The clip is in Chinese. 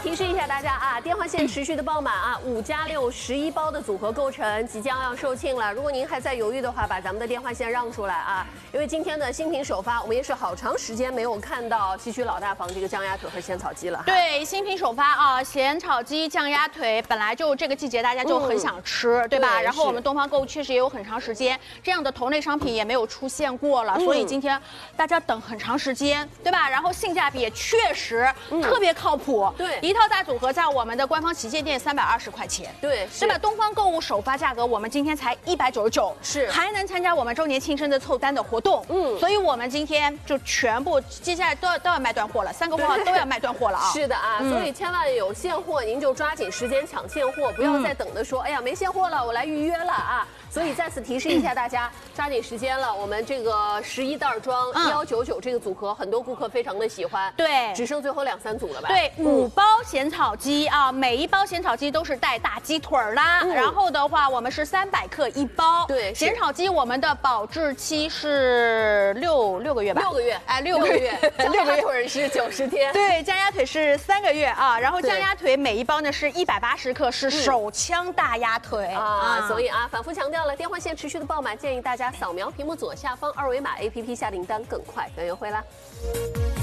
提示一下大家啊，电话线持续的爆满啊，5+611包的组合构成即将要售罄了。如果您还在犹豫的话，把咱们的电话线让出来啊，因为今天的新品首发，我们也是好长时间没有看到西区老大房这个酱鸭腿和咸草鸡了。 对，新品首发啊，咸炒鸡、酱鸭腿，本来就这个季节大家就很想吃，对吧？然后我们东方购物确实也有很长时间这样的同类商品也没有出现过了，所以今天大家等很长时间，对吧？然后性价比也确实特别靠谱。 对， 一套大组合在我们的官方旗舰店320块钱， 对， 是吧？东方购物首发价格我们今天才199， 是， 还能参加我们周年庆生的凑单的活动，所以我们今天就全部接下来都要卖断货了，3个货都要卖断货了啊！ 是的啊，所以千万有现货您就抓紧时间抢现货，不要再等着说，哎呀没现货了，我来预约了啊！所以再次提示一下大家，抓紧时间了。我们这个11袋装199这个组合，很多顾客非常的喜欢。 对， 只剩最后2、3组了吧？ 对，5包咸炒鸡啊，每一包咸炒鸡都是带大鸡腿啦。然后的话，我们是300克1包。 对， 咸炒鸡我们的保质期是6个月吧？6 个月， 哎，6个月 ，6个月是90天。 对，酱鸭腿是3个月啊，然后酱鸭腿每一包呢是180克，是手枪大鸭腿啊。所以啊，反复强调了，电话线持续的爆满，建议大家扫描屏幕左下方2维码 APP 下订单更快更优惠啦。